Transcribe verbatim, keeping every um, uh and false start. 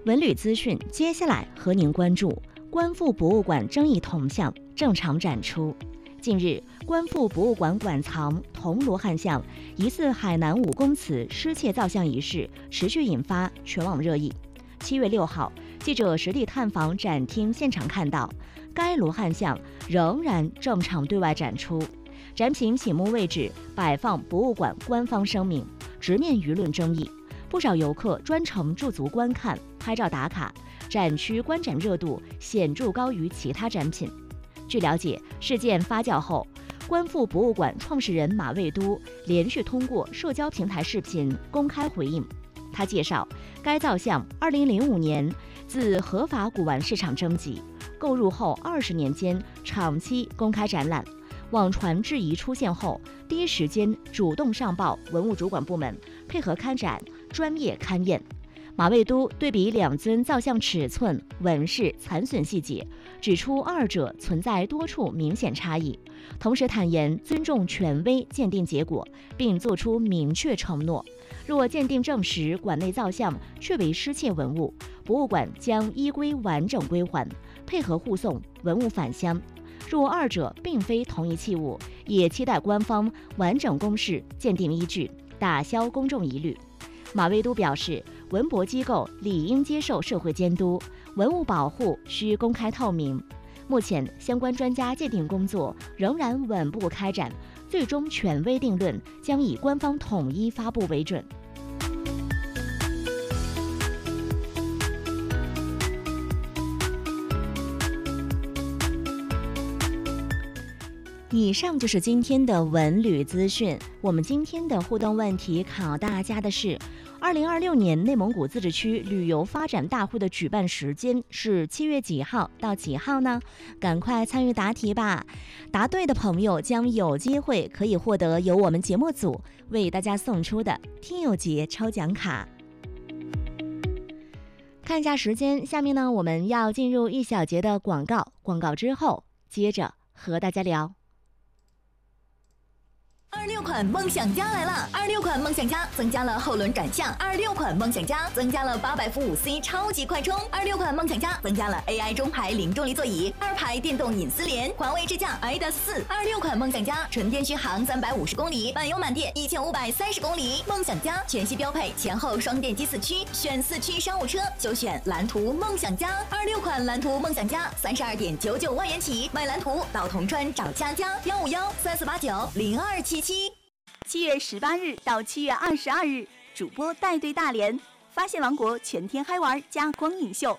文旅资讯，接下来和您关注观复博物馆争议铜像正常展出。近日，观复博物馆馆藏铜罗汉像疑似海南武功祠失窃造像一事，持续引发全网热议。七月六号，记者实地探访展厅现场，看到该罗汉像仍然正常对外展出，展品醒目位置摆放博物馆官方声明，直面舆论争议。不少游客专程驻足观看、拍照打卡，展区观展热度显著高于其他展品。据了解，事件发酵后，观复博物馆创始人马未都连续通过社交平台视频公开回应。他介绍，该造像二零零五年自合法古玩市场征集，购入后二十年间长期公开展览。网传质疑出现后，第一时间主动上报文物主管部门，配合看展，专业勘验。马未都对比两尊造像尺寸、纹饰、残损细节，指出二者存在多处明显差异，同时坦言尊重权威鉴定结果，并作出明确承诺：若鉴定证实馆内造像确为失窃文物，博物馆将依规完整归还，配合护送文物返乡。若二者并非同一器物，也期待官方完整公示鉴定依据，打消公众疑虑。马未都表示，文博机构理应接受社会监督，文物保护需公开透明。目前相关专家鉴定工作仍然稳步开展，最终权威定论将以官方统一发布为准。以上就是今天的文旅资讯。我们今天的互动问题考大家的是，二零二六年内蒙古自治区旅游发展大会的举办时间是七月几号到几号呢？赶快参与答题吧！答对的朋友将有机会可以获得由我们节目组为大家送出的听友节抽奖卡。看一下时间，下面呢我们要进入一小节的广告，广告之后接着和大家聊。 二六款梦想家来了！二六款梦想家增加了后轮转向，二六款梦想家增加了八百伏五 C 超级快充，二六款梦想家增加了 A I 中排零重力座椅，二排电动隐私联，环卫智驾 i D A 四。二六款梦想家纯电续航三百五十公里，满油满电一千五百三十公里。梦想家全系标配前后双电机四驱，选四驱商务车就选蓝图梦想家。二六款蓝图梦想家三十二点九九万元起，买蓝图到铜川找佳佳，幺五幺三四八九零二七七。 七月十八日到七月二十二日，主播带队大连发现王国全天嗨玩加光影秀，